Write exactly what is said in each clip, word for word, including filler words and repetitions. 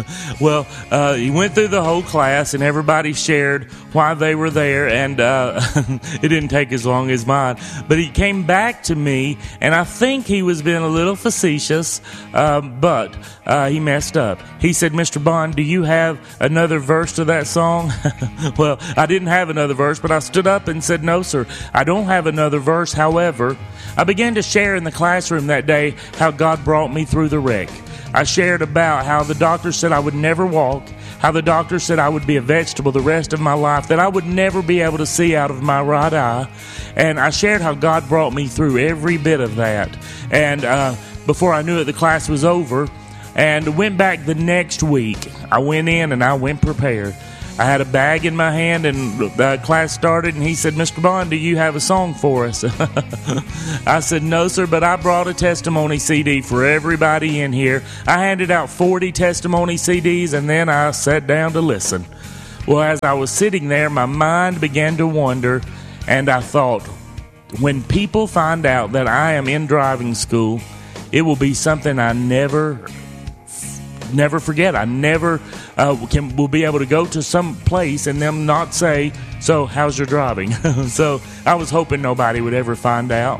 Well, uh, he went through the whole class, and everybody shared why they were there, and uh, it didn't take as long as mine. But he came back to me, and I think he was being a little facetious, um, but uh, he messed up. He said, "Mister Bond, do you have another verse to that song?" Well, I didn't have another verse, but I stood up and said, "No, sir, I don't have another verse. However, I began to share in the classroom that day how God brought me through the wreck. I shared about how the doctor said I would never walk, how the doctor said I would be a vegetable the rest of my life, that I would never be able to see out of my right eye. And I shared how God brought me through every bit of that. And uh, before I knew it, the class was over, and went back the next week. I went in and I went prepared. I had a bag in my hand, and the class started, and he said, "Mister Bond, do you have a song for us?" I said, "No, sir, but I brought a testimony C D for everybody in here." I handed out forty testimony C Ds, and then I sat down to listen. Well, as I was sitting there, my mind began to wander, and I thought, when people find out that I am in driving school, it will be something I never never forget. I never uh, can will be able to go to some place and them not say, "So, how's your driving?" So I was hoping nobody would ever find out.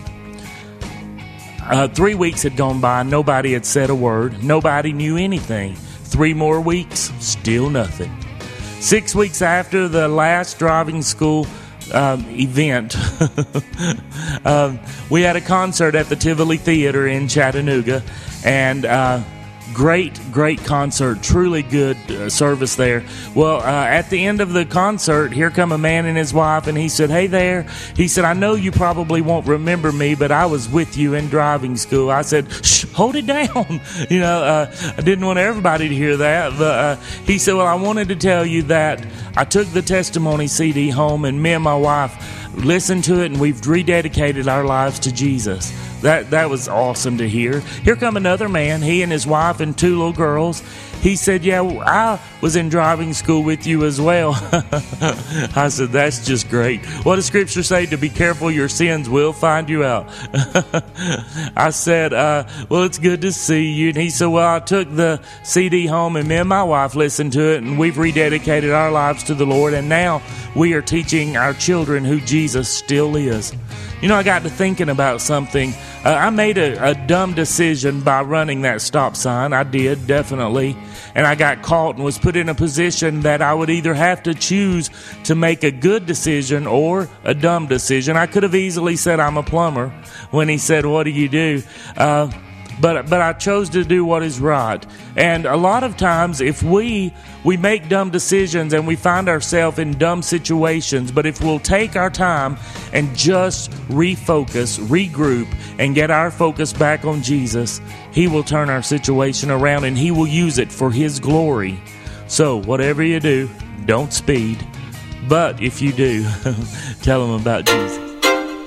Uh, three weeks had gone by. Nobody had said a word. Nobody knew anything. Three more weeks, still nothing. Six weeks after the last driving school um, event, um, we had a concert at the Tivoli Theater in Chattanooga, and uh, Great, great concert. Truly good uh, service there. Well, uh, at the end of the concert, here come a man and his wife, and he said, "Hey there." He said, "I know you probably won't remember me, but I was with you in driving school." I said, "Shh, hold it down." You know, uh, I didn't want everybody to hear that. But uh, he said, "Well, I wanted to tell you that I took the testimony C D home, and me and my wife listened to it, and we've rededicated our lives to Jesus." That that was awesome to hear. Here come another man, he and his wife and two little girls. He said, "Yeah, I was in driving school with you as well." I said, "That's just great. What does Scripture say? To be careful, your sins will find you out." I said, uh, "Well, it's good to see you." And he said, "Well, I took the C D home, and me and my wife listened to it, and we've rededicated our lives to the Lord, and now we are teaching our children who Jesus still is." You know, I got to thinking about something. Uh, I made a, a dumb decision by running that stop sign. I did, definitely. And I got caught and was put in a position that I would either have to choose to make a good decision or a dumb decision. I could have easily said I'm a plumber when he said, "What do you do?" Uh, But but I chose to do what is right. And a lot of times, if we we make dumb decisions and we find ourselves in dumb situations, but if we'll take our time and just refocus, regroup, and get our focus back on Jesus, He will turn our situation around, and He will use it for His glory. So whatever you do, don't speed. But if you do, tell them about Jesus.